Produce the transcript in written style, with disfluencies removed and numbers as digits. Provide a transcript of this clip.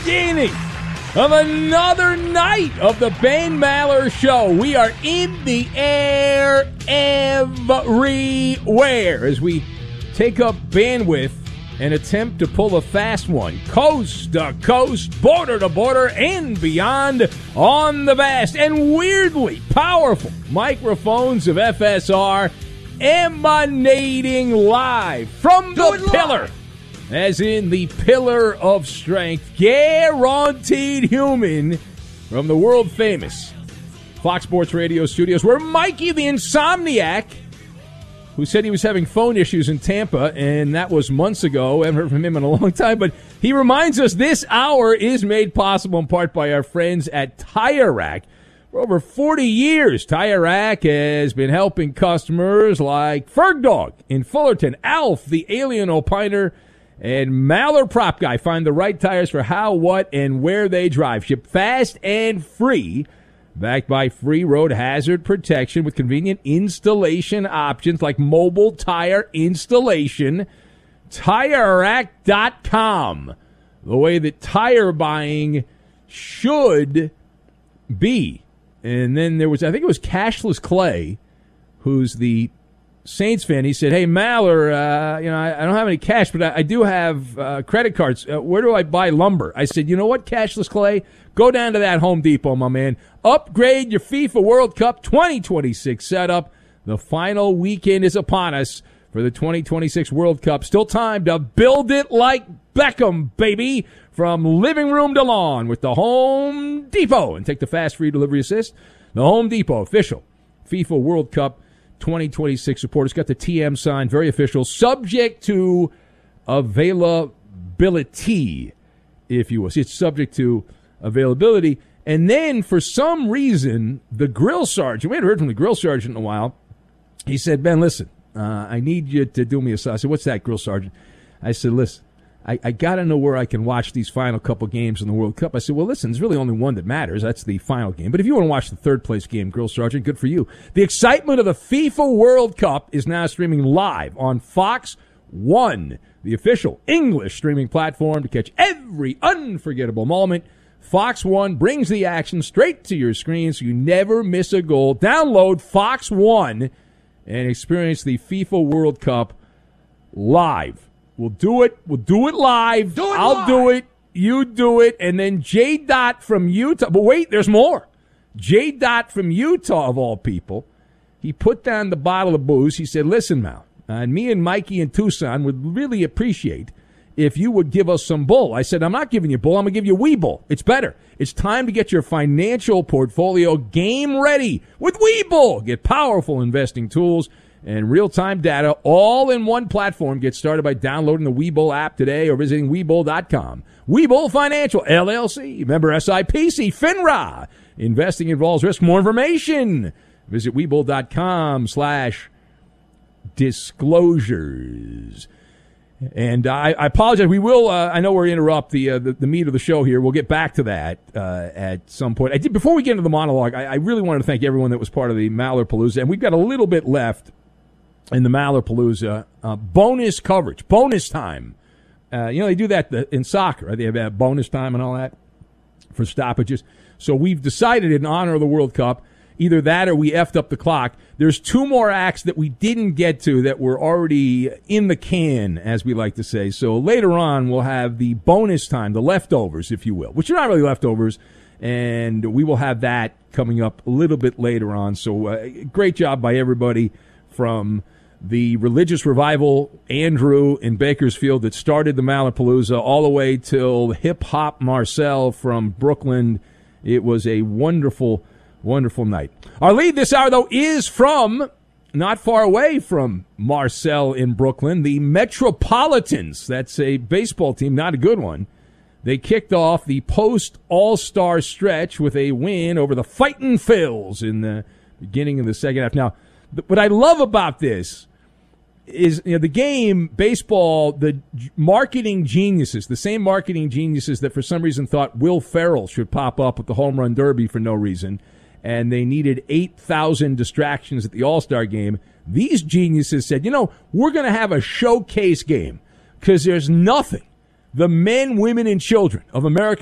beginning of another night of the Ben Maller Show. We are in the air everywhere as we take up bandwidth and attempt to pull a fast one, coast to coast, border to border, and beyond on the vast and weirdly powerful microphones of FSR, emanating live from the pillar, as in the pillar of strength, guaranteed human, from the world-famous Fox Sports Radio studios, where Mikey the Insomniac, who said he was having phone issues in Tampa, and that was months ago. I haven't heard from him in a long time, but he reminds us this hour is made possible in part by our friends at Tire Rack. For over 40 years, Tire Rack has been helping customers like Ferg Dog in Fullerton, Alf, the Alien Opiner, and Maller Prop Guy find the right tires for how, what, and where they drive. Ship fast and free. Backed by free road hazard protection with convenient installation options like mobile tire installation. TireRack.com. The way that tire buying should be. And then there was, I think it was Cashless Clay, who's the Saints fan. He said, "Hey, Maller, I don't have any cash, but I do have credit cards. Where do I buy lumber?" I said, "You know what, Cashless Clay? Go down to that Home Depot, my man. Upgrade your FIFA World Cup 2026 setup. The final weekend is upon us for the 2026 World Cup. Still time to build it like Beckham, baby, from living room to lawn with the Home Depot." And take the fast free delivery assist. The Home Depot, official FIFA World Cup 2026 support. It's got the TM sign, very official, subject to availability, if you will. See, it's subject to availability. And then, for some reason, the grill sergeant, we hadn't heard from the grill sergeant in a while, he said, "Ben, listen, I need you to do me a solid." I said, "What's that, grill sergeant?" I said, "Listen, I got to know where I can watch these final couple games in the World Cup." I said, "Well, listen, there's really only one that matters. That's the final game. But if you want to watch the third-place game, Grill Sergeant, good for you." The excitement of the FIFA World Cup is now streaming live on Fox One, the official English streaming platform to catch every unforgettable moment. Fox One brings the action straight to your screen so you never miss a goal. Download Fox One and experience the FIFA World Cup live. We'll do it. We'll do it live. I'll do it. You do it. And then J. Dot from Utah. But wait, there's more. J. Dot from Utah, of all people, he put down the bottle of booze. He said, "Listen, Mal, me and Mikey in Tucson would really appreciate if you would give us some bull." I said, "I'm not giving you bull. I'm going to give you Webull. It's better. It's time to get your financial portfolio game ready with Webull. Get powerful investing tools and real-time data all in one platform. Get started by downloading the Webull app today or visiting Webull.com. Webull Financial, LLC, member SIPC, FINRA. Investing involves risk. More information, visit Webull.com/disclosures. And I apologize. We will. I know we're interrupt the meat of the show here. We'll get back to that at some point. Before we get into the monologue, I really wanted to thank everyone that was part of the Maller Palooza, and we've got a little bit left in the Maller Palooza. Bonus coverage, bonus time. They do that in soccer, right? They have bonus time and all that for stoppages. So we've decided, in honor of the World Cup, either that or we effed up the clock. There's two more acts that we didn't get to that were already in the can, as we like to say. So later on, we'll have the bonus time, the leftovers, if you will, which are not really leftovers, and we will have that coming up a little bit later on. So great job by everybody from the religious revival, Andrew in Bakersfield, that started the Malapalooza, all the way till hip-hop Marcel from Brooklyn. It was a wonderful, wonderful night. Our lead this hour, though, is from not far away from Marcel in Brooklyn, the Metropolitans. That's a baseball team, not a good one. They kicked off the post-All-Star stretch with a win over the Fightin' Phils in the beginning of the second half. Now, what I love about this is, the game, baseball, the marketing geniuses, the same marketing geniuses that for some reason thought Will Ferrell should pop up at the Home Run Derby for no reason, and they needed 8,000 distractions at the All-Star game. These geniuses said, we're going to have a showcase game because there's nothing the men, women, and children of America